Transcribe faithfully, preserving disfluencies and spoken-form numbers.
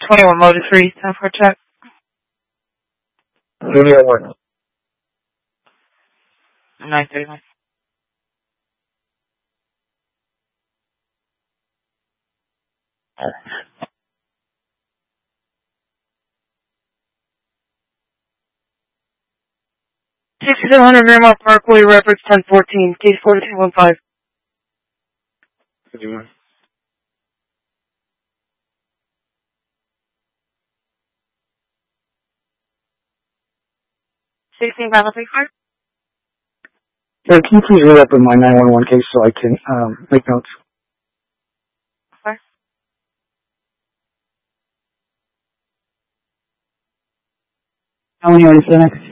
twenty-one Motor three, ten four check. Junior one. nine thirty-nine. sixty-seven hundred Miramar Parkway, reference ten fourteen, case forty-two one five. fifty-one. sixteen Battle Take five. Sir, can you please re-record my nine one one case so I can um, make notes? Okay. How many are you, Senex?